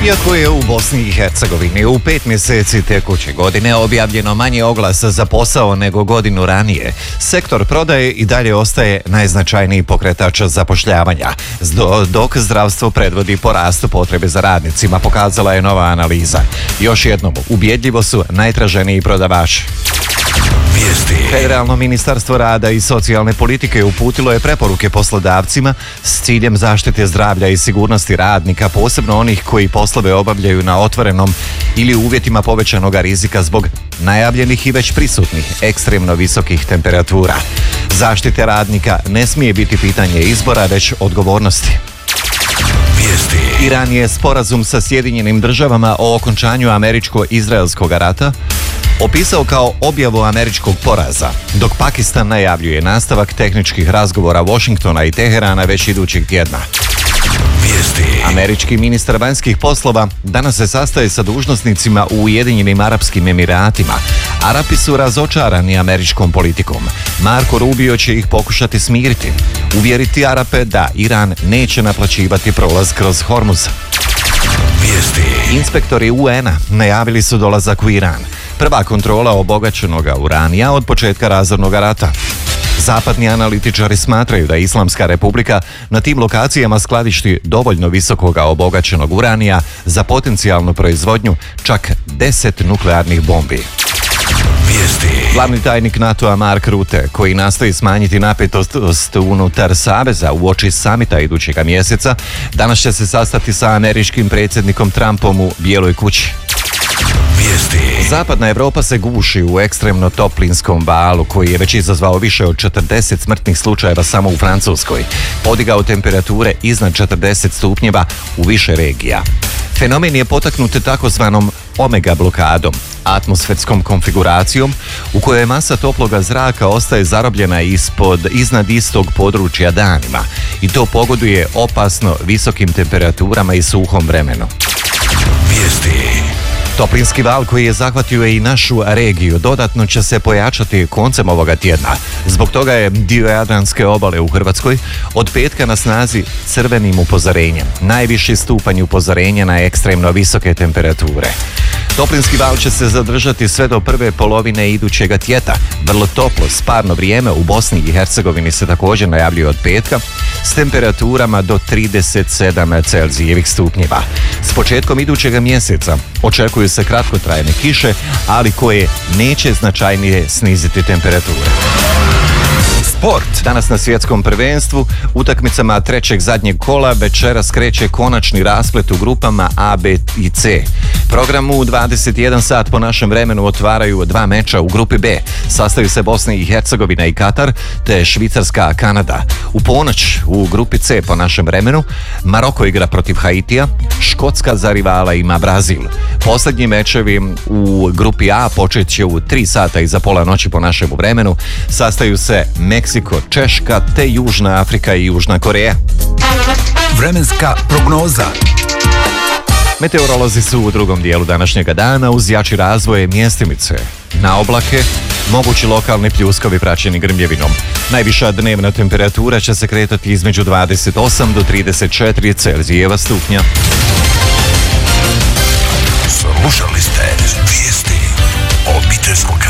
Iako je u Bosni i Hercegovini u 5 mjeseci tekuće godine objavljeno manje oglasa za posao nego godinu ranije, sektor prodaje i dalje ostaje najznačajniji pokretač zapošljavanja, dok zdravstvo predvodi porastu potrebe za radnicima, pokazala je nova analiza. Još jednom, ubjedljivo su najtraženiji prodavači. Federalno ministarstvo rada i socijalne politike uputilo je preporuke poslodavcima s ciljem zaštite zdravlja i sigurnosti radnika, posebno onih koji poslove obavljaju na otvorenom ili u uvjetima povećanog rizika zbog najavljenih i već prisutnih ekstremno visokih temperatura. Zaštite radnika ne smije biti pitanje izbora, već odgovornosti. Iran je sporazum sa Sjedinjenim državama o okončanju američko-izraelskog rata opisao kao objavu američkog poraza, dok Pakistan najavljuje nastavak tehničkih razgovora Washingtona i Teherana već idućeg tjedna. Američki ministar vanjskih poslova danas se sastaje sa dužnosnicima u Ujedinjenim Arapskim Emiratima. Arapi su razočarani američkom politikom. Marco Rubio će ih pokušati smiriti, uvjeriti Arape da Iran neće naplaćivati prolaz kroz Hormuz. Inspektori UN-a najavili su dolazak u Iran. Prva kontrola obogaćenog uranija od početka razornog rata. Zapadni analitičari smatraju da Islamska republika na tim lokacijama skladišti dovoljno visokoga obogaćenog uranija za potencijalnu proizvodnju čak 10 nuklearnih bombi. Glavni tajnik NATO-a Mark Rutte, koji nastoji smanjiti napetost unutar saveza uoči samita idućega mjeseca, danas će se sastati sa američkim predsjednikom Trumpom u Bijeloj kući. Zapadna Europa se guši u ekstremno toplinskom valu koji je već izazvao više od 40 smrtnih slučajeva samo u Francuskoj, podigao temperature iznad 40 stupnjeva u više regija. Fenomen je potaknut takozvanom omega blokadom, atmosferskom konfiguracijom u kojoj masa toploga zraka ostaje zarobljena iznad istog područja danima i to pogoduje opasno visokim temperaturama i suhom vremenu. Toplinski val koji je zahvatio i našu regiju dodatno će se pojačati koncem ovoga tjedna. Zbog toga je dio Jadranske obale u Hrvatskoj od petka na snazi crvenim upozorenjem. Najviši stupanj upozorenja na ekstremno visoke temperature. Toplinski val će se zadržati sve do prve polovine idućega tjedna. Vrlo toplo, sparno vrijeme u Bosni i Hercegovini se također najavljuje od petka s temperaturama do 37 Celzijevih stupnjeva. S početkom idućega mjeseca očekuju se kratkotrajne kiše, ali koje neće značajnije sniziti temperature. Sport. Danas na svjetskom prvenstvu, utakmicama trećeg zadnjeg kola, večeras kreće konačni rasplet u grupama A, B i C. Program u 21 sat po našem vremenu otvaraju dva meča u grupi B. Sastaju se Bosna i Hercegovina i Katar, te Švicarska, Kanada. U ponoć u grupi C po našem vremenu Maroko igra protiv Haitija, Škotska za rivala ima Brazil. Posljednji mečevi u grupi A počet će u 3 sata iza pola noći po našem vremenu. Sastaju se Meksiko, Češka, te Južna Afrika i Južna Koreja. Vremenska prognoza. Meteorolozi su u drugom dijelu današnjega dana uz jači razvoj mjestimice na oblake, mogući lokalni pljuskovi praćeni grmljevinom. Najviša dnevna temperatura će se kretati između 28 do 34 Celzijeva stupnja. Slušali ste vijesti obiteljskog